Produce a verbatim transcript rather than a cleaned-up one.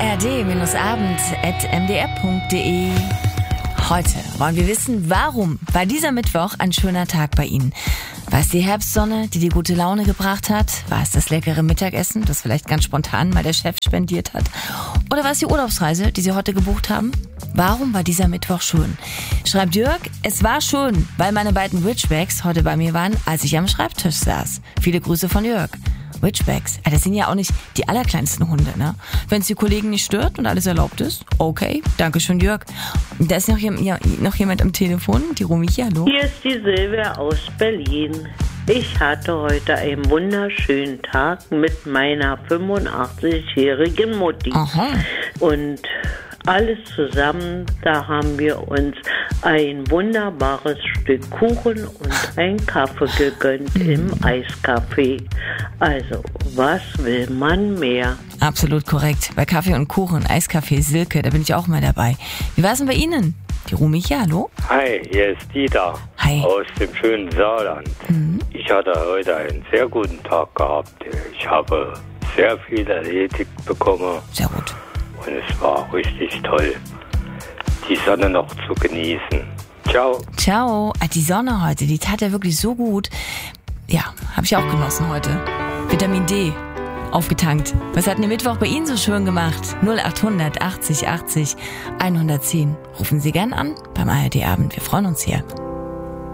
a r d abend at m d r punkt d e. Heute wollen wir wissen, warum war dieser Mittwoch ein schöner Tag bei Ihnen? War es die Herbstsonne, die die gute Laune gebracht hat? War es das leckere Mittagessen, das vielleicht ganz spontan mal der Chef spendiert hat? Oder war es die Urlaubsreise, die Sie heute gebucht haben? Warum war dieser Mittwoch schön? Schreibt Jörg, es war schön, weil meine beiden Ridgebacks heute bei mir waren, als ich am Schreibtisch saß. Viele Grüße von Jörg. Ridgebacks, ah, das sind ja auch nicht die allerkleinsten Hunde, ne? Wenn es die Kollegen nicht stört und alles erlaubt ist, okay, danke schön, Jörg. Da ist noch, ja, noch jemand am Telefon, die Rumiki, hallo. Hier ist die Silvia aus Berlin. Ich hatte heute einen wunderschönen Tag mit meiner fünfundachtzig-jährigen Mutti. Aha. Und alles zusammen, da haben wir uns ein wunderbares Stück Kuchen und einen Kaffee gegönnt im Eiscafé. Also, was will man mehr? Absolut korrekt. Bei Kaffee und Kuchen, Eiscafé, Silke, da bin ich auch mal dabei. Wie war es denn bei Ihnen? Die Rumiki, hallo? Hi, hier ist Dieter. Hi. Aus dem schönen Saarland. Mhm. Ich hatte heute einen sehr guten Tag gehabt. Ich habe sehr viel erledigt bekommen. Sehr gut. Und es war richtig toll, die Sonne noch zu genießen. Ciao. Ciao. Ah, die Sonne heute, die tat ja wirklich so gut. Ja, habe ich auch genossen heute. Vitamin D aufgetankt. Was hat denn der Mittwoch bei Ihnen so schön gemacht? null acht hundert achtzig achtzig hundertzehn. Rufen Sie gern an beim A R D Abend. Wir freuen uns hier.